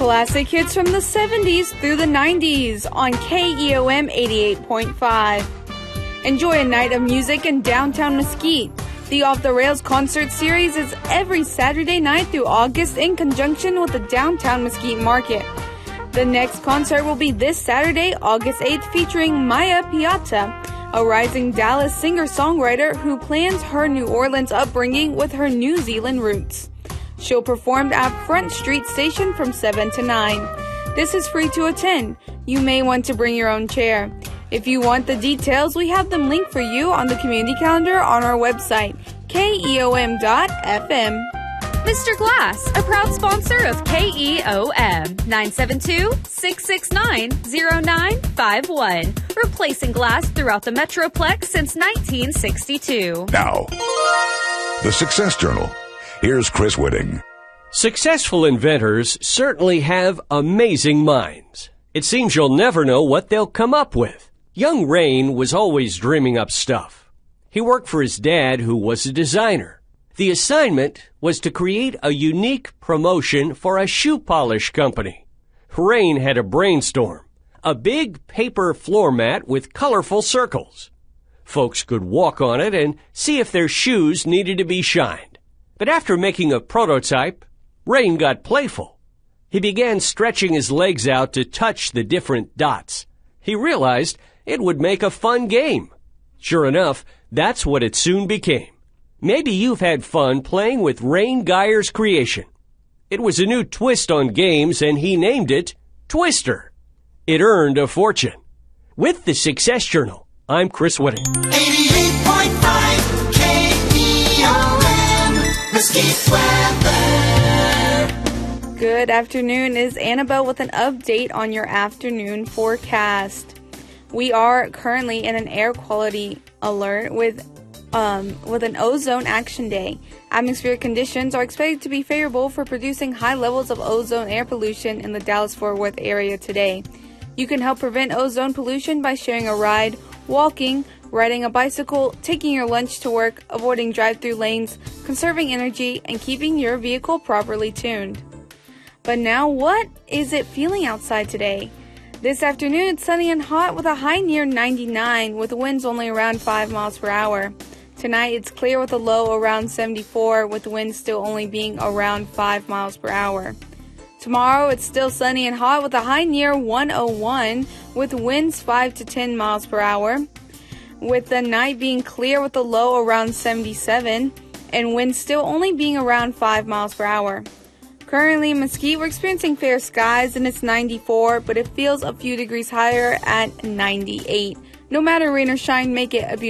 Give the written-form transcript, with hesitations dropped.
Classic hits from the 70s through the 90s on KEOM 88.5. Enjoy a night of music in downtown Mesquite. The Off the Rails concert series is every Saturday night through August in conjunction with the Downtown Mesquite Market. The next concert will be this Saturday, August 8th, featuring Maya Piazza, a rising Dallas singer-songwriter who plans her New Orleans upbringing with her New Zealand roots. She'll perform at Front Street Station from 7 to 9. This is free to attend. You may want to bring your own chair. If you want the details, we have them linked for you on the community calendar on our website, keom.fm. Mr. Glass, a proud sponsor of KEOM, 972-669-0951, replacing glass throughout the Metroplex since 1962. Now, the Success Journal. Here's Chris Whitting. Successful inventors certainly have amazing minds. It seems you'll never know what they'll come up with. Young Rain was always dreaming up stuff. He worked for his dad, who was a designer. The assignment was to create a unique promotion for a shoe polish company. Rain had a brainstorm, a big paper floor mat with colorful circles. Folks could walk on it and see if their shoes needed to be shined. But after making a prototype, Rain got playful. He began stretching his legs out to touch the different dots. He realized it would make a fun game. Sure enough, that's what it soon became. Maybe you've had fun playing with Rain Geyer's creation. It was a new twist on games, and he named it Twister. It earned a fortune. With the Success Journal, I'm Chris Whitting. 88.5 KEOM, Mesquite weather. Good afternoon. Is Annabelle with an update on your afternoon forecast. We are currently in an air quality alert with an ozone action day. Atmospheric conditions are expected to be favorable for producing high levels of ozone air pollution in the Dallas-Fort Worth area today. You can help prevent ozone pollution by sharing a ride, walking, riding a bicycle, taking your lunch to work, avoiding drive-through lanes, conserving energy, and keeping your vehicle properly tuned. But now, what is it feeling outside today? This afternoon, it's sunny and hot with a high near 99, with winds only around 5 miles per hour. Tonight, it's clear with a low around 74, with winds still only being around 5 miles per hour. Tomorrow, it's still sunny and hot with a high near 101, with winds 5 to 10 miles per hour. With the night being clear with a low around 77, and winds still only being around 5 miles per hour. Currently in Mesquite, we're experiencing fair skies and it's 94, but it feels a few degrees higher at 98. No matter rain or shine, make it a beautiful